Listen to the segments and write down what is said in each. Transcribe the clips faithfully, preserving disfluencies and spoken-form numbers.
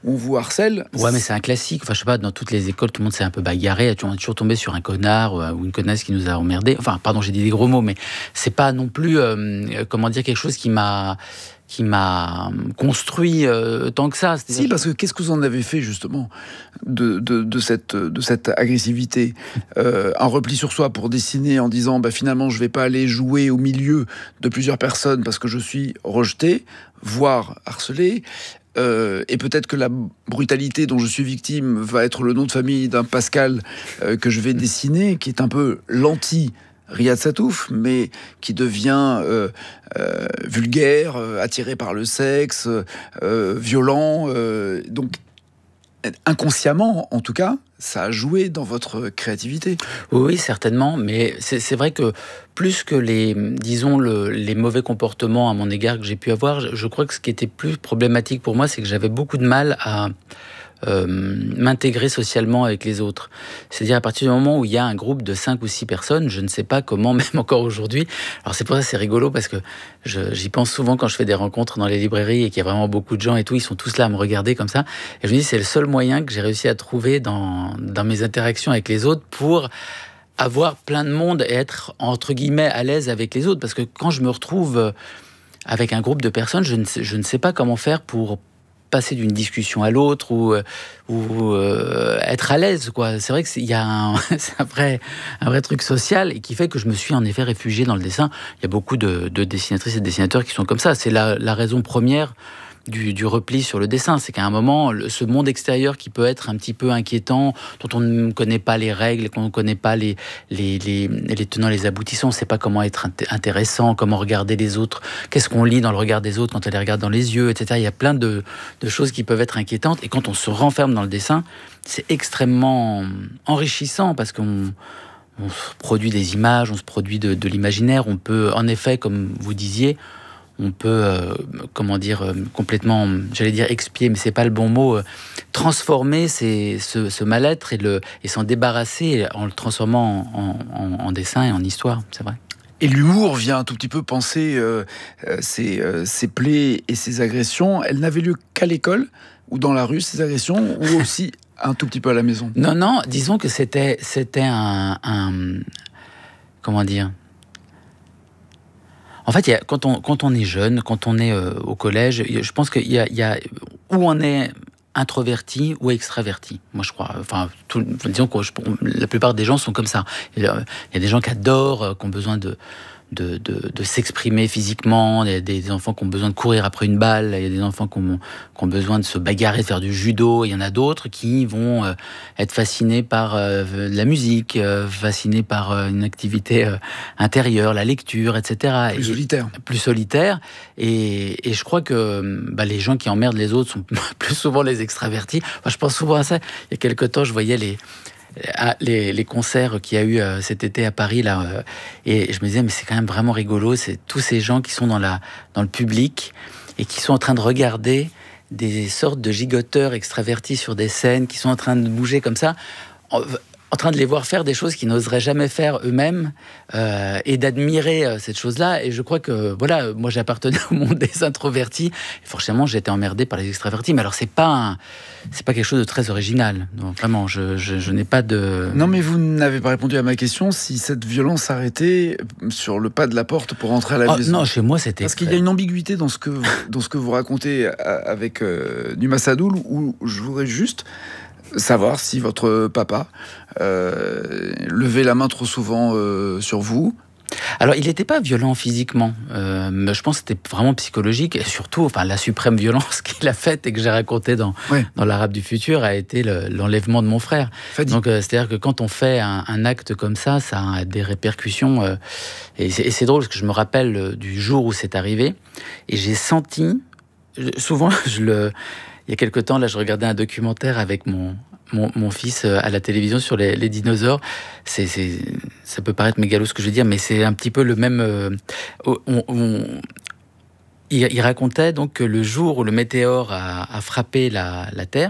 où on vous harcèle. Ouais, mais c'est un classique. Enfin, je sais pas, dans toutes les écoles, tout le monde s'est un peu bagarré. On est toujours tombé sur un connard ou une connasse qui nous a emmerdés. Enfin, pardon, j'ai dit des gros mots, mais c'est pas non plus, euh, comment dire, quelque chose qui m'a... qui m'a construit euh, tant que ça. Si, parce que qu'est-ce que vous en avez fait, justement, de, de, de, cette, de cette agressivité euh, Un repli sur soi pour dessiner en disant bah, « finalement, je ne vais pas aller jouer au milieu de plusieurs personnes parce que je suis rejeté, voire harcelé. Euh, et peut-être que la brutalité dont je suis victime va être le nom de famille d'un Pascal euh, que je vais dessiner, qui est un peu l'anti- Riyad Sattouf, mais qui devient euh, euh, vulgaire, euh, attiré par le sexe, euh, violent. Euh, donc, inconsciemment, en tout cas, ça a joué dans votre créativité. Oui, certainement, mais c'est, c'est vrai que plus que les, disons, le, les mauvais comportements à mon égard que j'ai pu avoir, je, je crois que ce qui était plus problématique pour moi, c'est que j'avais beaucoup de mal à... Euh, m'intégrer socialement avec les autres. C'est-à-dire à partir du moment où il y a un groupe de cinq ou six personnes, je ne sais pas comment, même encore aujourd'hui. Alors c'est pour ça que c'est rigolo, parce que je, j'y pense souvent quand je fais des rencontres dans les librairies et qu'il y a vraiment beaucoup de gens et tout, ils sont tous là à me regarder comme ça. Et je me dis, c'est le seul moyen que j'ai réussi à trouver dans, dans mes interactions avec les autres pour avoir plein de monde et être, entre guillemets, à l'aise avec les autres. Parce que quand je me retrouve avec un groupe de personnes, je ne sais, je ne sais pas comment faire pour passer d'une discussion à l'autre ou, ou euh, être à l'aise, quoi. C'est vrai que c'est, y a un, c'est un vrai, un vrai truc social et qui fait que je me suis en effet réfugié dans le dessin. Il y a beaucoup de, de dessinatrices et de dessinateurs qui sont comme ça. C'est la, la raison première Du, du repli sur le dessin, c'est qu'à un moment, le, ce monde extérieur qui peut être un petit peu inquiétant, dont on ne connaît pas les règles, qu'on ne connaît pas les, les, les, les tenants, les aboutissants, on ne sait pas comment être intéressant, comment regarder les autres, qu'est-ce qu'on lit dans le regard des autres quand on les regarde dans les yeux, et cetera. Il y a plein de, de choses qui peuvent être inquiétantes, et quand on se renferme dans le dessin, c'est extrêmement enrichissant, parce qu'on on se produit des images, on se produit de, de l'imaginaire, on peut, en effet, comme vous disiez, on peut, euh, comment dire, euh, complètement, j'allais dire expier, mais c'est pas le bon mot, euh, transformer ces, ce, ce mal-être et, le, et s'en débarrasser en le transformant en, en, en dessin et en histoire, c'est vrai. Et l'humour vient un tout petit peu penser euh, euh, ces, euh, ces plaies et ces agressions. Elles n'avaient lieu qu'à l'école ou dans la rue, ces agressions, ou aussi un tout petit peu à la maison? Non, non, disons que c'était, c'était un, un... Comment dire ? En fait, il y a, quand, on, quand on est jeune, quand on est euh, au collège, je pense qu'il y a, il y a où on est introverti ou extraverti. Moi, je crois. Enfin, tout, disons que je, la plupart des gens sont comme ça. Il y a, il y a des gens qui adorent, qui ont besoin de De, de, de s'exprimer physiquement. Il y a des enfants qui ont besoin de courir après une balle. Il y a des enfants qui ont, qui ont besoin de se bagarrer, de faire du judo. Il y en a d'autres qui vont euh, être fascinés par euh, la musique, euh, fascinés par euh, une activité euh, intérieure, la lecture, et cetera. Plus et, solitaire. Plus solitaire. Et, et je crois que bah, les gens qui emmerdent les autres sont plus souvent les extravertis. Enfin, je pense souvent à ça. Il y a quelque temps, je voyais les... Les, les concerts qu'il y a eu euh, cet été à Paris là, euh, et je me disais mais c'est quand même vraiment rigolo, c'est tous ces gens qui sont dans, la, dans le public et qui sont en train de regarder des sortes de gigoteurs extravertis sur des scènes, qui sont en train de bouger comme ça, en, en train de les voir faire des choses qu'ils n'oseraient jamais faire eux-mêmes, euh, et d'admirer euh, cette chose-là. Et je crois que voilà, moi j'appartenais au monde des introvertis, et forcément j'étais emmerdé par les extravertis. Mais alors c'est pas un, c'est pas quelque chose de très original. Non, vraiment, je, je, je n'ai pas de... Non, mais vous n'avez pas répondu à ma question, si cette violence s'arrêtait sur le pas de la porte pour rentrer à la oh, maison. Non, chez moi c'était... Parce qu'il y a une ambiguïté dans ce que, dans ce que vous racontez avec euh, Numa Sadoul, où je voudrais juste savoir si votre papa euh, levait la main trop souvent euh, sur vous. Alors, il n'était pas violent physiquement, euh, mais je pense que c'était vraiment psychologique, et surtout, enfin, la suprême violence qu'il a faite et que j'ai racontée dans, ouais. dans l'Arabe du futur a été le, l'enlèvement de mon frère. Fadi. Donc, euh, c'est-à-dire que quand on fait un, un acte comme ça, ça a des répercussions. Euh, et, c'est, et c'est drôle parce que je me rappelle euh, du jour où c'est arrivé, et j'ai senti, je, souvent, je le, il y a quelque temps, là, je regardais un documentaire avec mon Mon, mon fils à la télévision sur les, les dinosaures. C'est, c'est, ça peut paraître mégalo ce que je veux dire, mais c'est un petit peu le même... Euh, on, on, il, il racontait donc que le jour où le météore a, a frappé la, la Terre,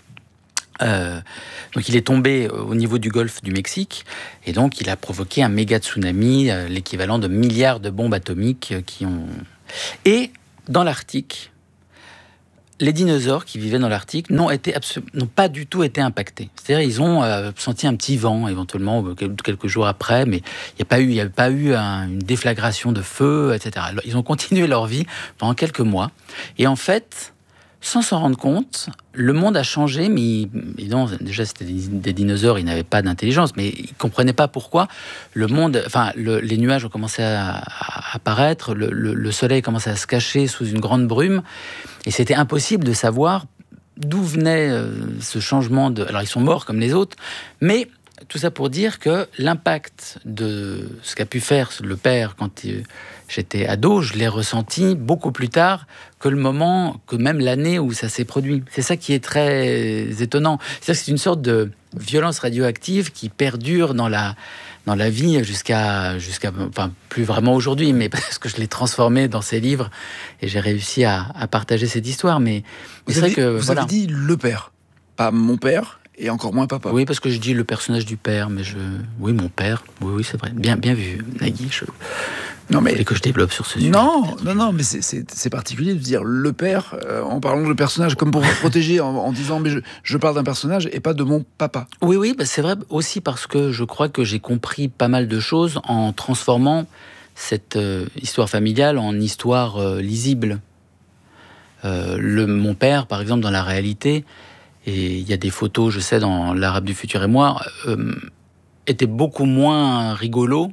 euh, donc il est tombé au niveau du golfe du Mexique, et donc il a provoqué un méga tsunami, euh, l'équivalent de milliards de bombes atomiques qui ont... Et dans l'Arctique, les dinosaures qui vivaient dans l'Arctique n'ont, été absolu- n'ont pas du tout été impactés. C'est-à-dire ils ont euh, senti un petit vent éventuellement quelques jours après, mais il n'y a pas eu, il y a pas eu un, une déflagration de feu, et cetera. Ils ont continué leur vie pendant quelques mois. Et en fait, sans s'en rendre compte, le monde a changé, mais évidemment, déjà c'était des, des dinosaures, ils n'avaient pas d'intelligence, mais ils ne comprenaient pas pourquoi le monde, enfin, le, les nuages ont commencé à, à apparaître, le, le, le soleil commençait à se cacher sous une grande brume, et c'était impossible de savoir d'où venait euh, ce changement de... Alors ils sont morts comme les autres, mais tout ça pour dire que l'impact de ce qu'a pu faire le père quand il, j'étais ado, je l'ai ressenti beaucoup plus tard que le moment, que même l'année où ça s'est produit. C'est ça qui est très étonnant. C'est-à-dire que c'est une sorte de violence radioactive qui perdure dans la, dans la vie jusqu'à, jusqu'à, enfin, plus vraiment aujourd'hui, mais parce que je l'ai transformé dans ces livres et j'ai réussi à, à partager cette histoire. Mais vous c'est avez, vrai que vous voilà. avez dit le père, pas mon père. Et encore moins papa. Oui, parce que je dis le personnage du père, mais je... Oui, mon père. Oui, oui, c'est vrai. Bien, bien vu, Nagui. Je... Non, mais... Vous voulez que je développe sur ce sujet? Non, non, non, mais c'est, c'est, c'est particulier de dire le père euh, en parlant de personnage, comme pour vous protéger, en, en disant mais je, je parle d'un personnage et pas de mon papa. Oui, oui, bah c'est vrai aussi parce que je crois que j'ai compris pas mal de choses en transformant cette euh, histoire familiale en histoire euh, lisible. Euh, le, mon père, par exemple, dans la réalité... Et il y a des photos, je sais, dans L'Arabe du futur et moi, euh, était beaucoup moins rigolo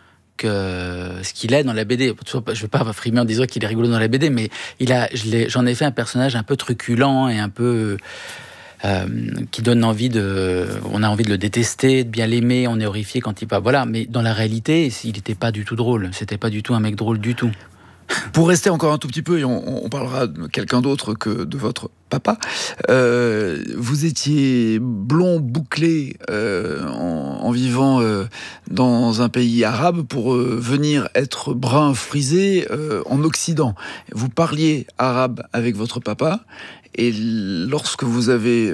que ce qu'il est dans la B D. Je ne vais pas frimer en disant qu'il est rigolo dans la B D, mais il a, je l'ai, j'en ai fait un personnage un peu truculent et un peu... Euh, qui donne envie de... On a envie de le détester, de bien l'aimer, on est horrifié quand il part. Voilà, mais dans la réalité, il n'était pas du tout drôle. C'était pas du tout un mec drôle du tout. Pour rester encore un tout petit peu, et on, on parlera de quelqu'un d'autre que de votre papa, euh, vous étiez blond, bouclé, euh, en, en vivant euh, dans un pays arabe pour euh, venir être brun, frisé euh, en Occident. Vous parliez arabe avec votre papa, et lorsque vous avez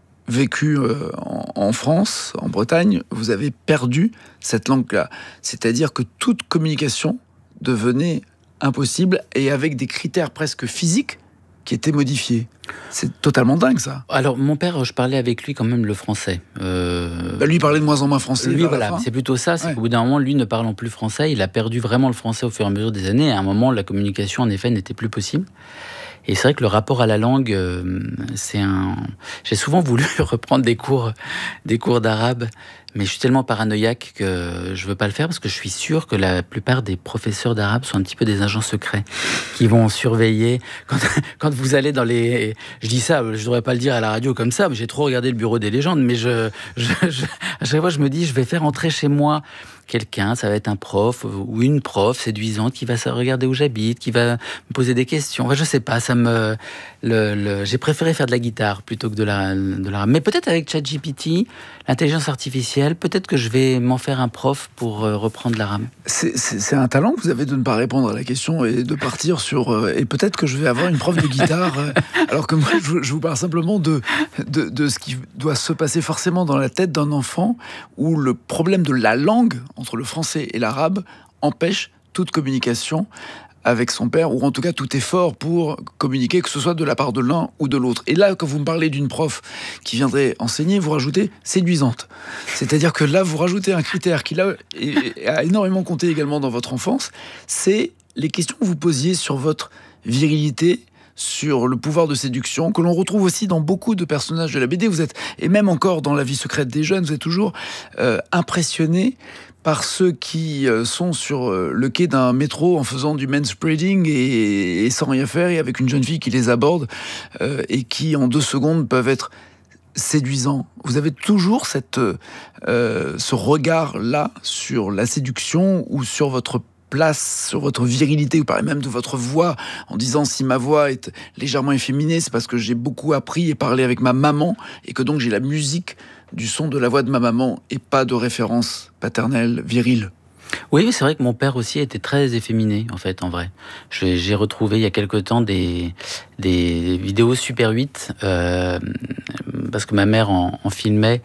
vécu euh, en, en France, en Bretagne, vous avez perdu cette langue-là. C'est-à-dire que toute communication devenait impossible et avec des critères presque physiques qui étaient modifiés. C'est totalement dingue, ça. Alors, mon père, je parlais avec lui quand même le français. Euh... Bah, lui, il parlait de moins en moins français. Lui, voilà, c'est plutôt ça. C'est ouais. qu'au bout d'un moment, lui ne parlant plus français, il a perdu vraiment le français au fur et à mesure des années. À un moment, la communication, en effet, n'était plus possible. Et c'est vrai que le rapport à la langue, euh, c'est un... J'ai souvent voulu reprendre des cours, des cours d'arabe, mais je suis tellement paranoïaque que je veux pas le faire parce que je suis sûr que la plupart des professeurs d'arabe sont un petit peu des agents secrets qui vont surveiller. Quand, quand vous allez dans les... Je dis ça, je devrais pas le dire à la radio comme ça, mais j'ai trop regardé le bureau des légendes, mais je, je, je, à chaque fois je me dis, je vais faire entrer chez moi quelqu'un, ça va être un prof ou une prof séduisante qui va regarder où j'habite, qui va me poser des questions. Enfin, je sais pas, ça me... Le, le... J'ai préféré faire de la guitare plutôt que de la, de la... Mais peut-être avec ChatGPT, l'intelligence artificielle, peut-être que je vais m'en faire un prof pour euh, reprendre l'arabe. C'est, c'est, c'est un talent que vous avez de ne pas répondre à la question et de partir sur... Euh, et peut-être que je vais avoir une prof de guitare, euh, alors que moi, je, je vous parle simplement de, de, de ce qui doit se passer forcément dans la tête d'un enfant où le problème de la langue entre le français et l'arabe empêche toute communication avec son père, ou en tout cas tout effort pour communiquer, que ce soit de la part de l'un ou de l'autre. Et là, quand vous me parlez d'une prof qui viendrait enseigner, vous rajoutez séduisante. C'est-à-dire que là, vous rajoutez un critère qui là, a énormément compté également dans votre enfance, c'est les questions que vous posiez sur votre virilité, sur le pouvoir de séduction, que l'on retrouve aussi dans beaucoup de personnages de la B D. Vous êtes, et même encore dans La vie secrète des jeunes, vous êtes toujours euh, impressionné par ceux qui sont sur le quai d'un métro en faisant du manspreading et, et sans rien faire, et avec une jeune fille qui les aborde euh, et qui, en deux secondes, peuvent être séduisants. Vous avez toujours cette, euh, ce regard-là sur la séduction ou sur votre place, sur votre virilité, vous parlez même de votre voix, en disant si ma voix est légèrement efféminée, c'est parce que j'ai beaucoup appris et parlé avec ma maman, et que donc j'ai la musique du son de la voix de ma maman et pas de référence paternelle virile. Oui, c'est vrai que mon père aussi était très efféminé, en fait, en vrai. J'ai, j'ai retrouvé il y a quelque temps des, des vidéos Super huit, euh, parce que ma mère en, en filmait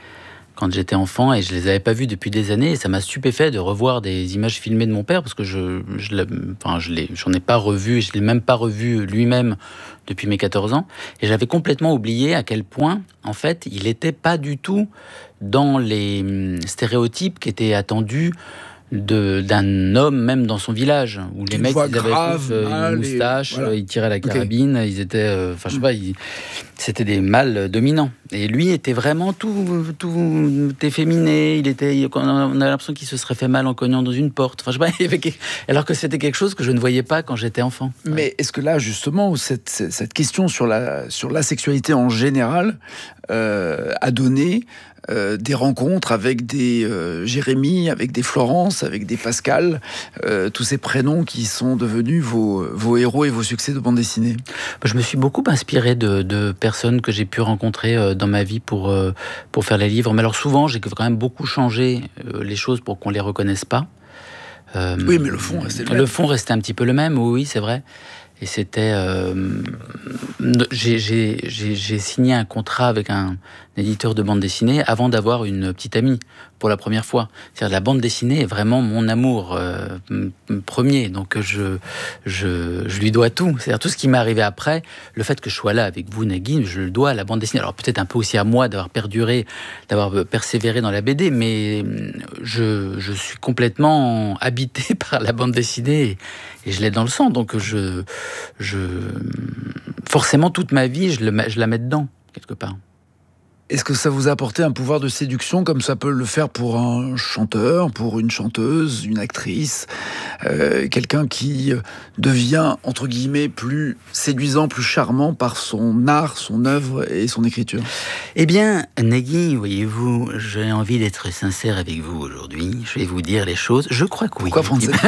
quand j'étais enfant et je les avais pas vus depuis des années et ça m'a stupéfait de revoir des images filmées de mon père parce que je je l'ai, enfin je l'ai, j'en ai pas revu, je l'ai même pas revu lui-même depuis mes quatorze ans et j'avais complètement oublié à quel point en fait il était pas du tout dans les stéréotypes qui étaient attendus de, d'un homme même dans son village où les Une mecs voix ils avaient grave, tous, euh, mal, une moustache, et voilà. ils tiraient la Ok. carabine, ils étaient euh, enfin je sais pas, ils- c'était des mâles dominants et lui était vraiment tout tout efféminé, il était on a l'impression qu'il se serait fait mal en cognant dans une porte, enfin je sais pas, il y avait quelque- alors que c'était quelque chose que je ne voyais pas quand j'étais enfant. Mais est-ce que là, justement, cette, cette question sur la, sur la sexualité en général euh, a donné euh, des rencontres avec des euh, Jérémy, avec des Florence, avec des Pascal, euh, tous ces prénoms qui sont devenus vos, vos héros et vos succès de bande dessinée? Je me suis beaucoup inspiré de, de personnes que j'ai pu rencontrer euh, dans ma vie pour, euh, pour faire les livres. Mais alors souvent, j'ai quand même beaucoup changé euh, les choses pour qu'on les reconnaisse pas. Euh, Oui, mais le fond restait le même. Le fond restait un petit peu le même, oui, oui, c'est vrai. Et c'était... euh, j'ai, j'ai, j'ai, j'ai signé un contrat avec un, un éditeur de bande dessinée avant d'avoir une petite amie, pour la première fois. C'est-à-dire la bande dessinée est vraiment mon amour euh, m- premier. Donc je, je, je lui dois tout. C'est-à-dire tout ce qui m'est arrivé après, le fait que je sois là avec vous, Nagui, je le dois à la bande dessinée. Alors peut-être un peu aussi à moi d'avoir perduré, d'avoir persévéré dans la B D, mais je, je suis complètement habité par la bande dessinée et, et je l'ai dans le sang. Donc je... je forcément, toute ma vie, je, le, je la mets dedans, quelque part. Est-ce que ça vous a apporté un pouvoir de séduction comme ça peut le faire pour un chanteur, pour une chanteuse, une actrice, euh, quelqu'un qui devient, entre guillemets, plus séduisant, plus charmant par son art, son œuvre et son écriture? Eh bien, Nagui, voyez-vous, j'ai envie d'être sincère avec vous aujourd'hui. Je vais vous dire les choses. Je crois que oui. Pourquoi prendre cette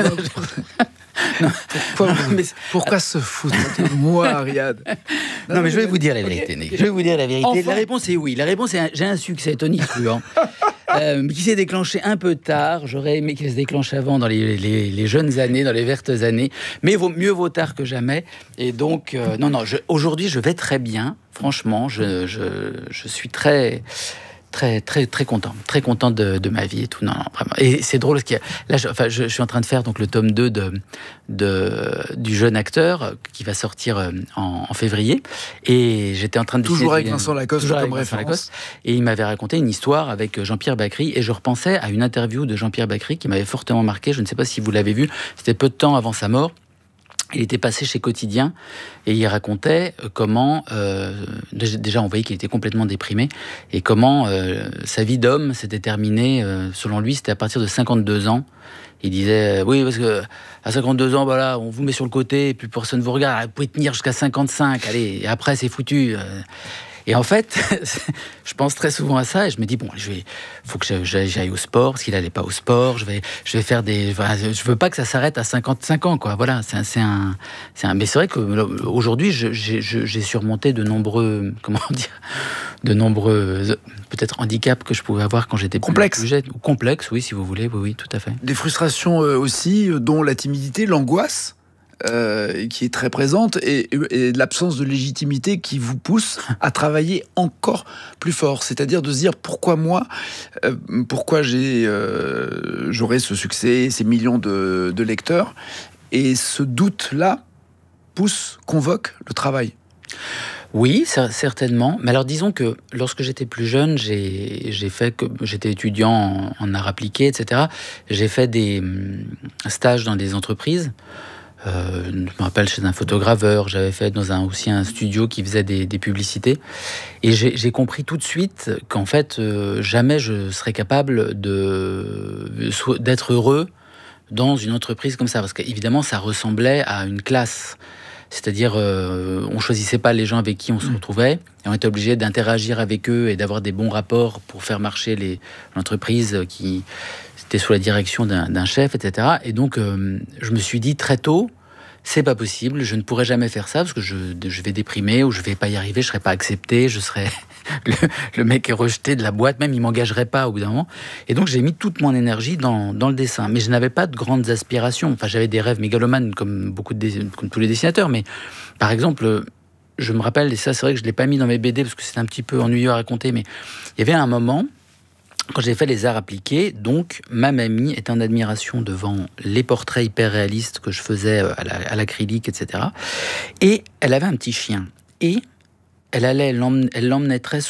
Non. Pourquoi, Non, mais... pourquoi se foutre de moi, Ariad? Non, non, mais je vais vous dire la vérité, Nagui. Je vais vous dire la vérité. Enfin. La réponse est oui. La réponse est un... j'ai un succès tonitruant. Euh, qui s'est déclenché un peu tard. J'aurais aimé qu'il se déclenche avant, dans les, les, les jeunes années, dans les vertes années. Mais vaut, mieux vaut tard que jamais. Et donc, euh, non, non, je, aujourd'hui, je vais très bien. Franchement, je, je, je suis très... Très, très, très content, très content de, de ma vie et tout. Non, non, vraiment. Et c'est drôle, parce qu'il y a, là, je, enfin, je, je suis en train de faire donc le tome deux de, de, du jeune acteur qui va sortir en, en février. Et j'étais en train de... Toujours avec Vincent Lacoste toujours comme avec Vincent référence. Lacoste. Et il m'avait raconté une histoire avec Jean-Pierre Bacry. Et je repensais à une interview de Jean-Pierre Bacry qui m'avait fortement marqué. Je ne sais pas si vous l'avez vu. C'était peu de temps avant sa mort. Il était passé chez Quotidien et il racontait comment, euh, déjà on voyait qu'il était complètement déprimé, et comment euh, sa vie d'homme s'était terminée, euh, selon lui, c'était à partir de cinquante-deux ans. Il disait, euh, oui, parce que à cinquante-deux ans, voilà, on vous met sur le côté et plus personne ne vous regarde. Vous pouvez tenir jusqu'à cinquante-cinq, allez, et après c'est foutu. Euh. Et en fait, je pense très souvent à ça et je me dis, bon, je vais, faut que j'aille, j'aille au sport parce qu'il n'allait pas au sport. Je vais, je vais faire des, voilà, je veux pas que ça s'arrête à cinquante-cinq ans, quoi. Voilà, c'est un, c'est un, c'est un mais c'est vrai qu'aujourd'hui, j'ai, j'ai surmonté de nombreux, comment dire, de nombreux, peut-être handicaps que je pouvais avoir quand j'étais complexe. plus jeune. Ou complexe, oui, si vous voulez, oui, oui, tout à fait. Des frustrations euh, aussi, dont la timidité, l'angoisse. Euh, qui est très présente et, et l'absence de légitimité qui vous pousse à travailler encore plus fort, c'est-à-dire de se dire pourquoi moi, euh, pourquoi j'ai, euh, j'aurai ce succès, ces millions de, de lecteurs, et ce doute-là pousse, convoque le travail. Oui, certainement. Mais alors, disons que lorsque j'étais plus jeune, j'ai, j'ai fait que j'étais étudiant en, en art appliqué, et cetera. J'ai fait des hum, stages dans des entreprises. Euh, je me rappelle chez un photograveur, j'avais fait dans un, aussi un studio qui faisait des, des publicités. Et j'ai, j'ai compris tout de suite qu'en fait, euh, jamais je serais capable de, d'être heureux dans une entreprise comme ça. Parce qu'évidemment, ça ressemblait à une classe. C'est-à-dire, euh, on choisissait pas les gens avec qui on se retrouvait, et on était obligé d'interagir avec eux et d'avoir des bons rapports pour faire marcher les, l'entreprise qui était sous la direction d'un, d'un chef, et cetera. Et donc, euh, je me suis dit très tôt, c'est pas possible, je ne pourrai jamais faire ça parce que je, je vais déprimer ou je vais pas y arriver, je serai pas accepté, je serai le, le mec est rejeté de la boîte, même il m'engagerait pas au bout d'un moment. Et donc j'ai mis toute mon énergie dans, dans le dessin, mais je n'avais pas de grandes aspirations. Enfin, j'avais des rêves mégalomanes comme beaucoup de comme tous les dessinateurs, mais par exemple, je me rappelle, et ça c'est vrai que je l'ai pas mis dans mes B D parce que c'est un petit peu ennuyeux à raconter, mais il y avait un moment quand j'ai fait les arts appliqués, donc ma mamie était en admiration devant les portraits hyper réalistes que je faisais à, la, à l'acrylique, et cetera. Et elle avait un petit chien. Et elle allait, elle l'emmenait, elle l'emmenait très